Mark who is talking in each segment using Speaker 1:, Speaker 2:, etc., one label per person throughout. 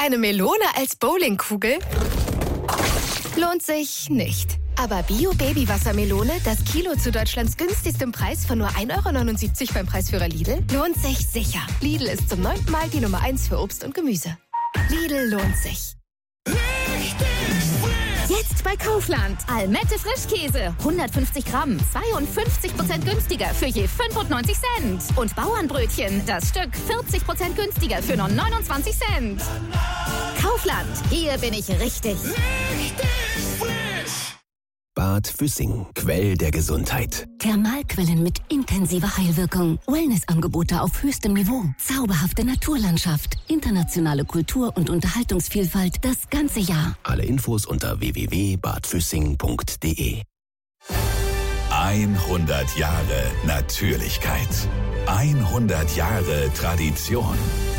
Speaker 1: Eine Melone als Bowlingkugel? Lohnt sich nicht. Aber Bio-Baby-Wassermelone, das Kilo zu Deutschlands günstigstem Preis von nur 1,79 € beim Preisführer Lidl, lohnt sich sicher. Lidl ist zum 9. Mal die Nummer 1 für Obst und Gemüse. Lidl lohnt sich.
Speaker 2: Jetzt bei Kaufland. Almette Frischkäse. 150 Gramm. 52% günstiger für je 95 Cent. Und Bauernbrötchen. Das Stück 40% günstiger für nur 29 Cent. Kaufland. Hier bin ich richtig.
Speaker 3: Bad Füssing, Quell der Gesundheit.
Speaker 4: Thermalquellen mit intensiver Heilwirkung. Wellnessangebote auf höchstem Niveau. Zauberhafte Naturlandschaft. Internationale Kultur- und Unterhaltungsvielfalt das ganze Jahr.
Speaker 3: Alle Infos unter www.badfüssing.de.
Speaker 5: 100 Jahre Natürlichkeit. 100 Jahre Tradition.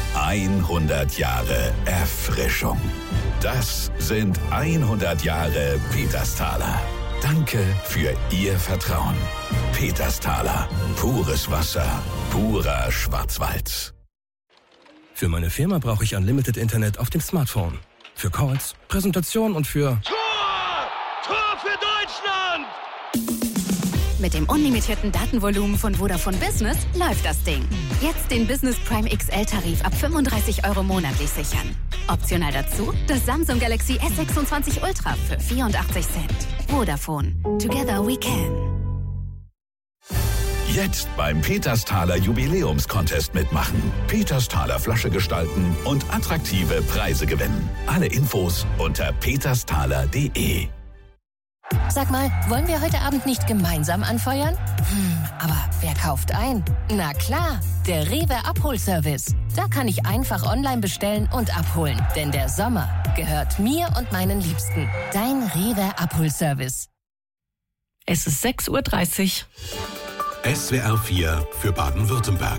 Speaker 5: 100 Jahre Erfrischung. Das sind 100 Jahre Petersthaler. Danke für Ihr Vertrauen. Petersthaler. Pures Wasser. Purer Schwarzwald.
Speaker 6: Für meine Firma brauche ich Unlimited Internet auf dem Smartphone. Für Calls, Präsentation und für...
Speaker 7: Tor für Deutschland!
Speaker 2: Mit dem unlimitierten Datenvolumen von Vodafone Business läuft das Ding. Jetzt den Business Prime XL-Tarif ab 35 € monatlich sichern. Optional dazu das Samsung Galaxy S26 Ultra für 84 Cent. Vodafone. Together we can.
Speaker 5: Jetzt beim Petersthaler Jubiläumscontest mitmachen. Petersthaler Flasche gestalten und attraktive Preise gewinnen. Alle Infos unter petersthaler.de.
Speaker 8: Sag mal, wollen wir heute Abend nicht gemeinsam anfeuern? Aber wer kauft ein? Na klar, der Rewe Abholservice. Da kann ich einfach online bestellen und abholen. Denn der Sommer gehört mir und meinen Liebsten. Dein Rewe Abholservice.
Speaker 9: Es ist 6:30 Uhr.
Speaker 10: SWR 4 für Baden-Württemberg.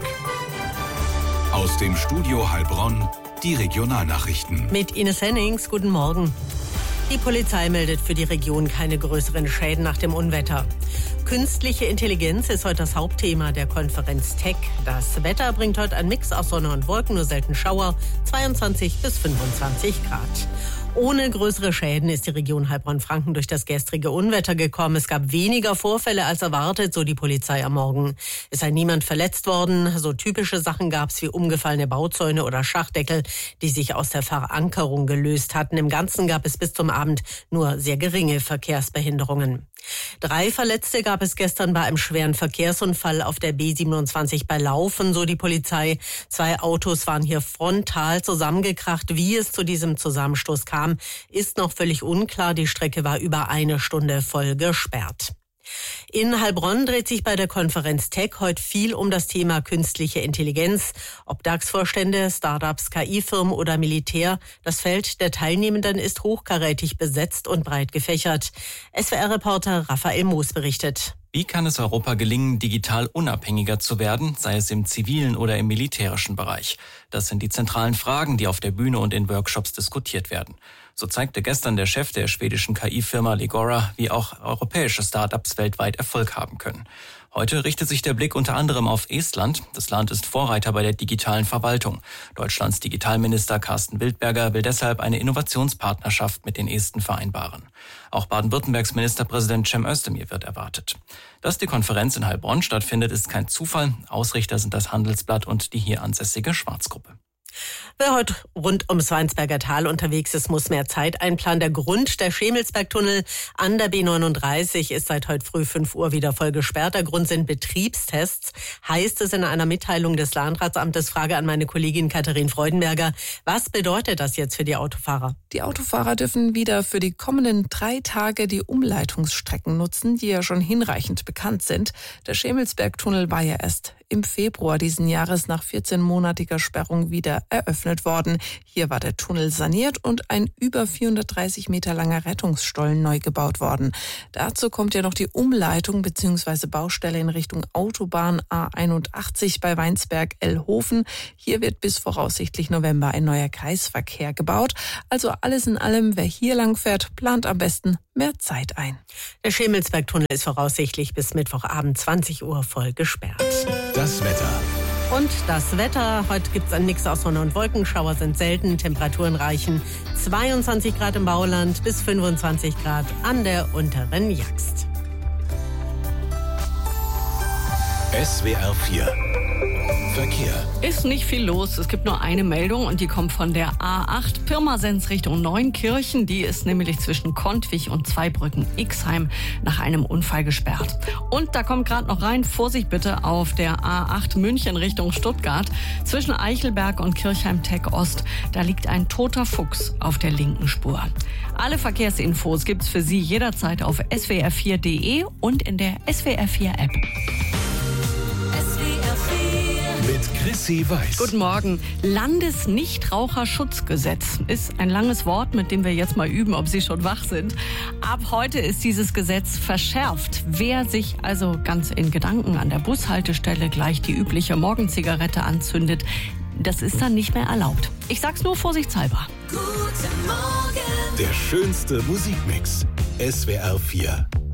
Speaker 10: Aus dem Studio Heilbronn die Regionalnachrichten.
Speaker 9: Mit Ines Hennings, guten Morgen. Die Polizei meldet für die Region keine größeren Schäden nach dem Unwetter. Künstliche Intelligenz ist heute das Hauptthema der Konferenz Tech. Das Wetter bringt heute einen Mix aus Sonne und Wolken, nur selten Schauer, 22 bis 25 Grad. Ohne größere Schäden ist die Region Heilbronn-Franken durch das gestrige Unwetter gekommen. Es gab weniger Vorfälle als erwartet, so die Polizei am Morgen. Es sei niemand verletzt worden. So typische Sachen gab es wie umgefallene Bauzäune oder Schachdeckel, die sich aus der Verankerung gelöst hatten. Im Ganzen gab es bis zum Abend nur sehr geringe Verkehrsbehinderungen. 3 Verletzte gab es gestern bei einem schweren Verkehrsunfall auf der B27 bei Laufen, so die Polizei. 2 Autos waren hier frontal zusammengekracht. Wie es zu diesem Zusammenstoß kam, ist noch völlig unklar. Die Strecke war über 1 Stunde voll gesperrt. In Heilbronn dreht sich bei der Konferenz Tech heute viel um das Thema künstliche Intelligenz. Ob DAX-Vorstände, Startups, KI-Firmen oder Militär, das Feld der Teilnehmenden ist hochkarätig besetzt und breit gefächert. SWR-Reporter Raphael Moos berichtet.
Speaker 11: Wie kann es Europa gelingen, digital unabhängiger zu werden, sei es im zivilen oder im militärischen Bereich? Das sind die zentralen Fragen, die auf der Bühne und in Workshops diskutiert werden. So zeigte gestern der Chef der schwedischen KI-Firma Legora, wie auch europäische Startups weltweit Erfolg haben können. Heute richtet sich der Blick unter anderem auf Estland. Das Land ist Vorreiter bei der digitalen Verwaltung. Deutschlands Digitalminister Carsten Wildberger will deshalb eine Innovationspartnerschaft mit den Esten vereinbaren. Auch Baden-Württembergs Ministerpräsident Cem Özdemir wird erwartet. Dass die Konferenz in Heilbronn stattfindet, ist kein Zufall. Ausrichter sind das Handelsblatt und die hier ansässige Schwarzgruppe.
Speaker 9: Wer heute rund ums Weinsberger Tal unterwegs ist, muss mehr Zeit einplanen. Der Grund, der Schemelsbergtunnel an der B39, ist seit heute früh 5 Uhr wieder voll gesperrt. Der Grund sind Betriebstests, heißt es in einer Mitteilung des Landratsamtes. Frage an meine Kollegin Katharin Freudenberger. Was bedeutet das jetzt für die Autofahrer?
Speaker 12: Die Autofahrer dürfen wieder für die kommenden 3 Tage die Umleitungsstrecken nutzen, die ja schon hinreichend bekannt sind. Der Schemelsbergtunnel war ja erst im Februar diesen Jahres nach 14-monatiger Sperrung wieder eröffnet worden. Hier war der Tunnel saniert und ein über 430 Meter langer Rettungsstollen neu gebaut worden. Dazu kommt ja noch die Umleitung bzw. Baustelle in Richtung Autobahn A81 bei Weinsberg-Ellhofen. Hier wird bis voraussichtlich November ein neuer Kreisverkehr gebaut. Also alles in allem, wer hier lang fährt, plant am besten mehr Zeit ein.
Speaker 9: Der Schemelsbergtunnel ist voraussichtlich bis Mittwochabend 20 Uhr voll gesperrt.
Speaker 10: Das Wetter.
Speaker 9: Und das Wetter, heute gibt es einen Mix aus Sonne und Wolken, Schauer sind selten, Temperaturen reichen 22 Grad im Bauland bis 25 Grad an der unteren Jagst.
Speaker 10: SWR 4 Verkehr.
Speaker 13: Ist nicht viel los. Es gibt nur eine Meldung und die kommt von der A8 Pirmasens Richtung Neunkirchen. Die ist nämlich zwischen Kontwig und Zweibrücken-Ixheim nach einem Unfall gesperrt. Und da kommt gerade noch rein, Vorsicht bitte auf der A8 München Richtung Stuttgart. Zwischen Eichelberg und Kirchheim-Tech Ost, da liegt ein toter Fuchs auf der linken Spur. Alle Verkehrsinfos gibt's für Sie jederzeit auf swr4.de und in der SWR4-App.
Speaker 10: Mit Chrissy Weiß.
Speaker 13: Guten Morgen. Landesnichtraucherschutzgesetz ist ein langes Wort, mit dem wir jetzt mal üben, ob Sie schon wach sind. Ab heute ist dieses Gesetz verschärft. Wer sich also ganz in Gedanken an der Bushaltestelle gleich die übliche Morgenzigarette anzündet, das ist dann nicht mehr erlaubt. Ich sag's nur vorsichtshalber.
Speaker 10: Guten Morgen. Der schönste Musikmix. SWR 4.